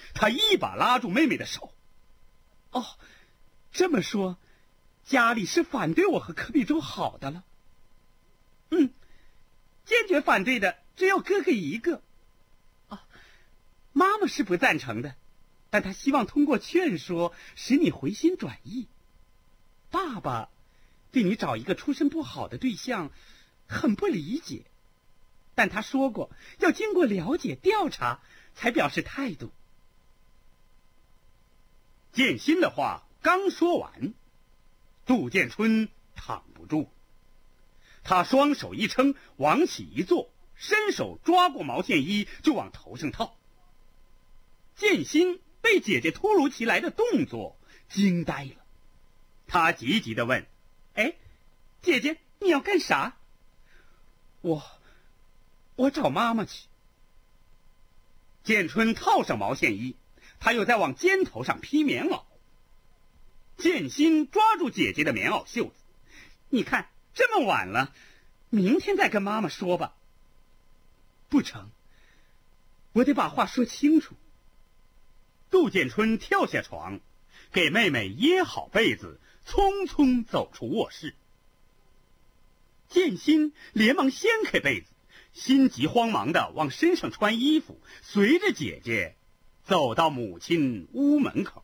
他一把拉住妹妹的手。 哦，这么说，家里是反对我和柯比州好的了？坚决反对的只有哥哥一个。妈妈是不赞成的，但她希望通过劝说使你回心转意。爸爸对你找一个出身不好的对象很不理解，但他说过要经过了解调查才表示态度。 建新的话刚说完，杜建春躺不住，他双手一撑，往起一坐，伸手抓过毛线衣就往头上套。建新被姐姐突如其来的动作惊呆了，他急急地问： 姐姐，你要干啥？我找妈妈去。 建春套上毛线衣，他又在往肩头上披棉袄。建新抓住姐姐的棉袄袖子： 你看，这么晚了，明天再跟妈妈说吧。不成，我得把话说清楚。 杜建春跳下床，给妹妹掖好被子，匆匆走出卧室。建新连忙掀开被子，心急慌忙地往身上穿衣服，随着姐姐走到母亲屋门口。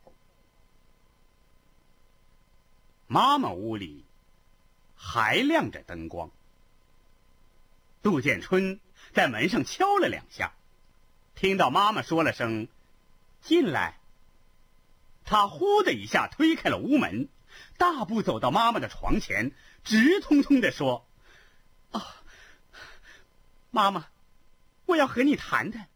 妈妈屋里还亮着灯光。杜建春在门上敲了2下，听到妈妈说了声进来，他呼的一下推开了屋门，大步走到妈妈的床前，直通通地说： 妈妈，我要和你谈谈。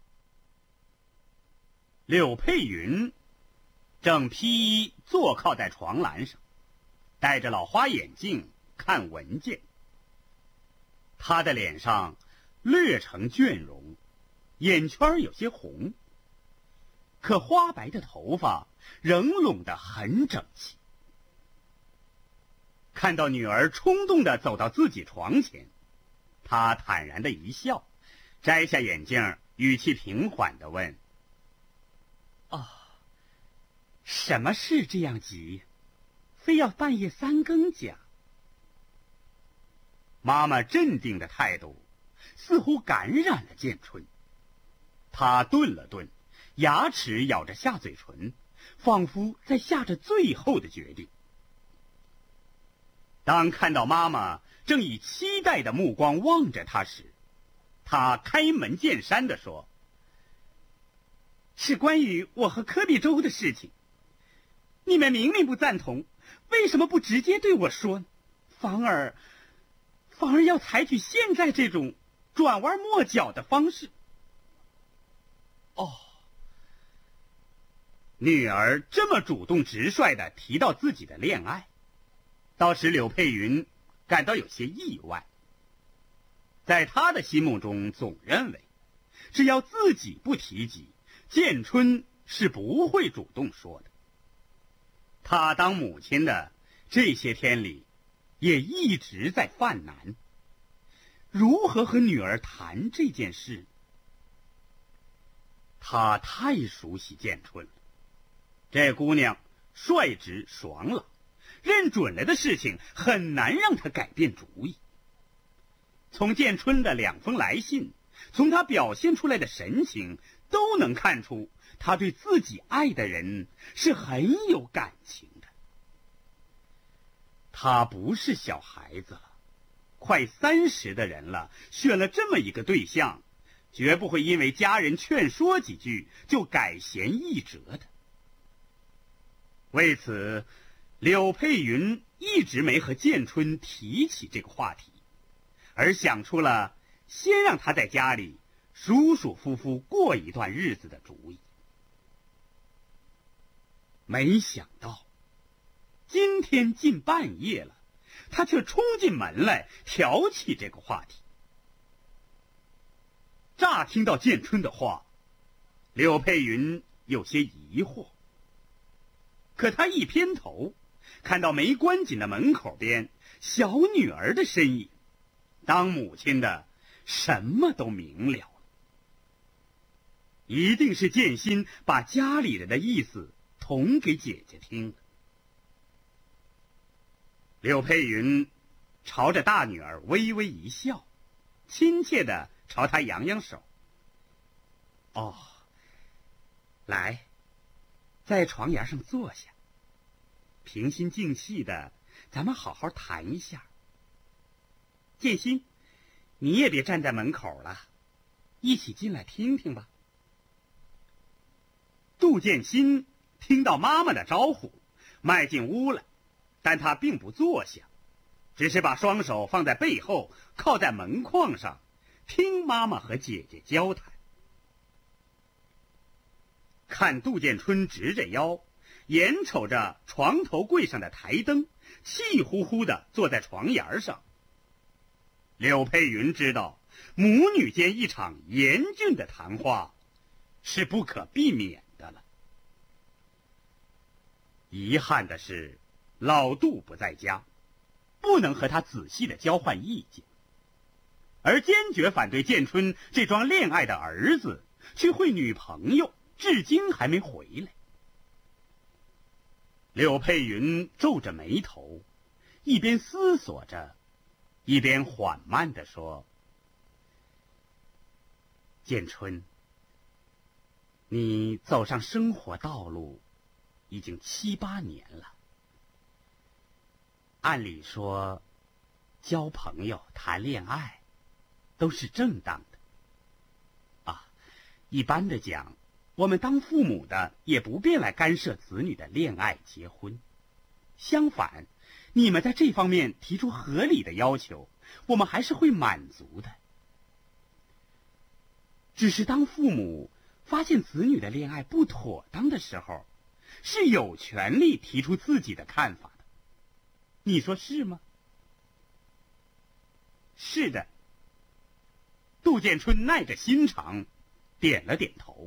柳佩云正披衣坐靠在床栏上，戴着老花眼镜看文件。他的脸上略呈倦容，眼圈有些红，可花白的头发仍拢得很整齐。看到女儿冲动地走到自己床前，他坦然地一笑，摘下眼镜，语气平缓地问： 什么事这样急，非要半夜3更讲？ 妈妈镇定的态度似乎感染了建春。他顿了顿，牙齿咬着下嘴唇，仿佛在下着最后的决定。当看到妈妈正以期待的目光望着他时，他开门见山地说： 是关于我和柯比州的事情。你们明明不赞同，为什么不直接对我说呢？反而要采取现在这种转弯抹角的方式。 女儿这么主动直率地提到自己的恋爱，倒使柳佩云感到有些意外。在他的心目中总认为，只要自己不提及，建春是不会主动说的。他当母亲的这些天里也一直在犯难，如何和女儿谈这件事？他太熟悉建春了，这姑娘率直爽朗，认准了的事情很难让她改变主意。从建春的2封来信，从他表现出来的神情，都能看出他对自己爱的人是很有感情的。他不是小孩子了，快30的人了，选了这么一个对象，绝不会因为家人劝说几句就改弦易辙的。为此，柳佩云一直没和建春提起这个话题，而想出了先让他在家里舒舒服服过一段日子的主意。没想到今天近半夜了，他却冲进门来挑起这个话题。乍听到建春的话，柳佩云有些疑惑，可他一偏头，看到没关紧的门口边小女儿的身影，当母亲的什么都明了。 一定是建新把家里人的意思捅给姐姐听了。柳佩云朝着大女儿微微一笑，亲切地朝她扬扬手。哦，来，在床沿上坐下，平心静气的，咱们好好谈一下。建新，你也别站在门口了，一起进来听听吧。杜建新听到妈妈的招呼，迈进屋来，但他并不坐下，只是把双手放在背后，靠在门框上，听妈妈和姐姐交谈。看杜建春直着腰，眼瞅着床头柜上的台灯，气呼呼地坐在床沿上。柳佩云知道母女间一场严峻的谈话是不可避免的了。遗憾的是，老杜不在家，不能和他仔细的交换意见，而坚决反对建春这桩恋爱的儿子去会女朋友，至今还没回来。柳佩云皱着眉头，一边思索着，一边缓慢地说：建春，你走上生活道路已经7、8年了。按理说，交朋友、谈恋爱都是正当的。一般的讲，我们当父母的也不便来干涉子女的恋爱、结婚。相反，你们在这方面提出合理的要求，我们还是会满足的。只是当父母发现子女的恋爱不妥当的时候，是有权利提出自己的看法的。你说是吗？是的。杜建春耐着心肠点了点头。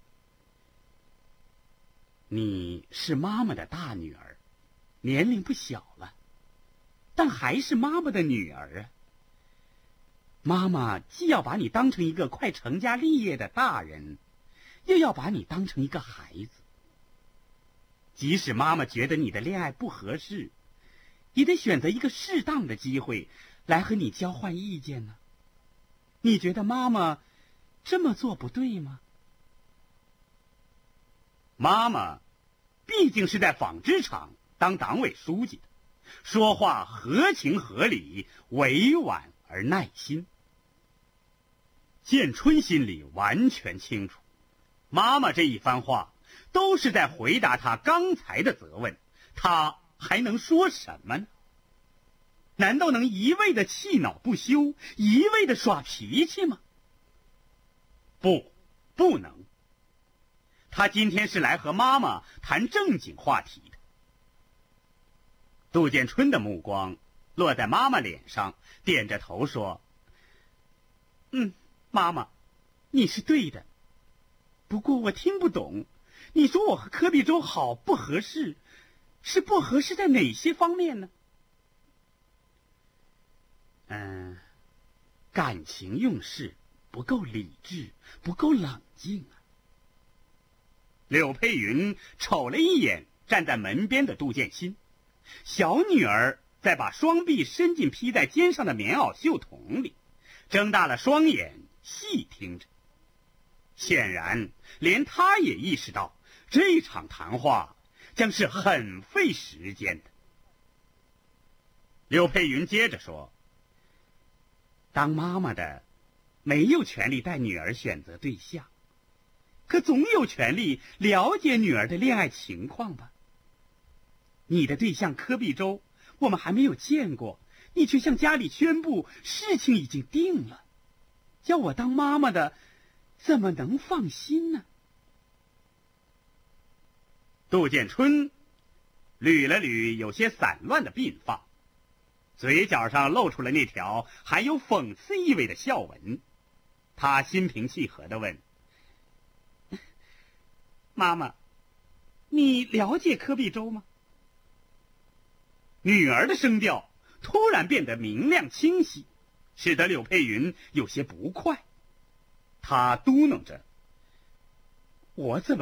你是妈妈的大女儿，年龄不小了，但还是妈妈的女儿啊。妈妈既要把你当成一个快成家立业的大人，又要把你当成一个孩子。即使妈妈觉得你的恋爱不合适，也得选择一个适当的机会来和你交换意见呢。你觉得妈妈这么做不对吗？妈妈毕竟是在纺织厂当党委书记的，说话合情合理，委婉而耐心。建春心里完全清楚，妈妈这一番话都是在回答他刚才的责问，他还能说什么呢？难道能一味的气恼不休，一味的耍脾气吗？不能。他今天是来和妈妈谈正经话题的。杜建春的目光落在妈妈脸上，点着头说：妈妈，你是对的。不过我听不懂，你说我和柯碧洲好不合适，是不合适在哪些方面呢？感情用事不够理智，不够冷静啊。柳佩云瞅了一眼站在门边的杜建新，小女儿在把双臂伸进披在肩上的棉袄袖筒里，睁大了双眼细听着。显然连她也意识到这场谈话将是很费时间的。柳佩云接着说：当妈妈的没有权利带女儿选择对象，可总有权利了解女儿的恋爱情况吧。你的对象柯碧洲我们还没有见过，你却向家里宣布事情已经定了，叫我当妈妈的怎么能放心呢？杜建春捋了捋有些散乱的鬓发，嘴角上露出了那条含有讽刺意味的笑纹。他心平气和地问：妈妈，你了解柯碧洲吗？女儿的声调突然变得明亮清晰，使得柳佩云有些不快。她嘟囔着： 我怎么